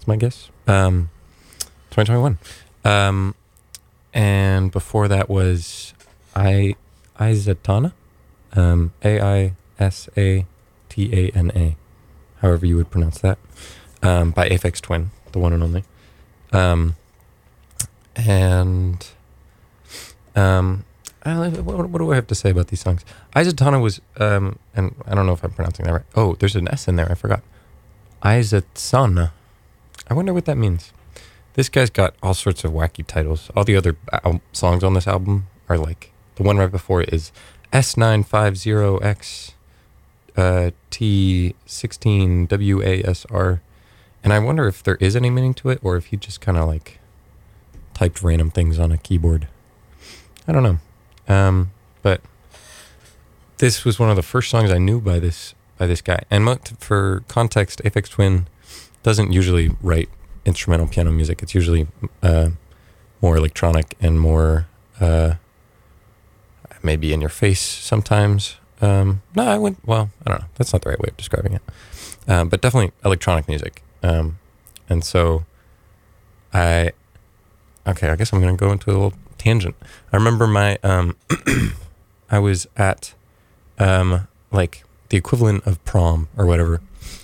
That's my guess. 2021. And before that was Aizatana, Aisatana, however you would pronounce that, by Aphex Twin, the one and only. What do I have to say about these songs? Aizatana was, and I don't know if I'm pronouncing that right. Oh, there's an S in there. I forgot. Aizatsana. I wonder what that means. This guy's got all sorts of wacky titles. All the other songs on this album are like, the one right before it is S950X T16WASR. And I wonder if there is any meaning to it, or if he just kind of like typed random things on a keyboard. I don't know. But this was one of the first songs I knew by this guy. And for context, Aphex Twin doesn't usually write instrumental piano music. It's usually more electronic and more maybe in your face sometimes. I don't know. That's not the right way of describing it. But definitely electronic music. And so I guess I'm going to go into a little tangent. I remember I was at like the equivalent of prom or whatever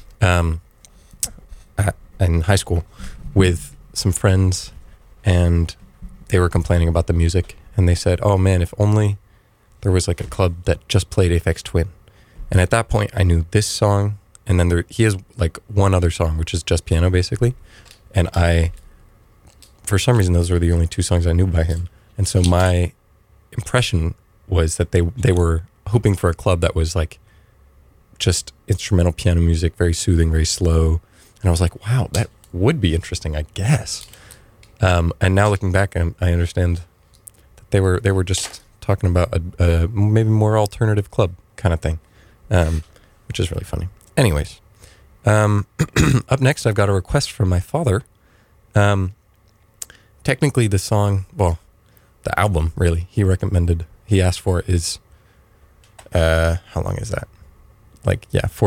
in high school with some friends, and they were complaining about the music, and they said, oh man, if only there was like a club that just played Aphex Twin. And at that point I knew this song, and then he has like one other song which is just piano basically, and for some reason those were the only two songs I knew by him. And so my impression was that they were hoping for a club that was like just instrumental piano music, very soothing, very slow. And I was like, wow, that would be interesting, I guess. And now looking back, I understand that they were just talking about a maybe more alternative club kind of thing, which is really funny. Anyways, up next, I've got a request from my father. Technically, the song, well, the album, really, he asked for is, how long is that? Like,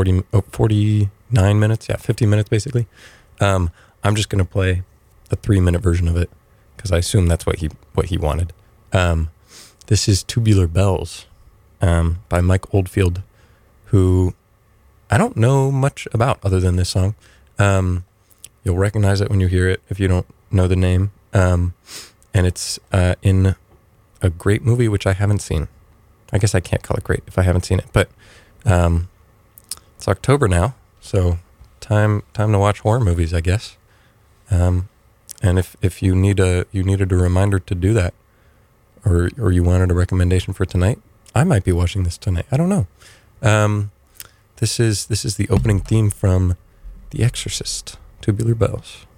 49 minutes, 50 minutes, basically. I'm just going to play the 3-minute version of it, because I assume that's what he wanted. This is Tubular Bells, by Mike Oldfield, who I don't know much about other than this song. You'll recognize it when you hear it if you don't know the name. And it's in a great movie, which I haven't seen. I guess I can't call it great if I haven't seen it, but it's October now, so time to watch horror movies, I guess. And if you needed a reminder to do that, or you wanted a recommendation for tonight, I might be watching this tonight. I don't know. This is the opening theme from The Exorcist, Tubular Bells.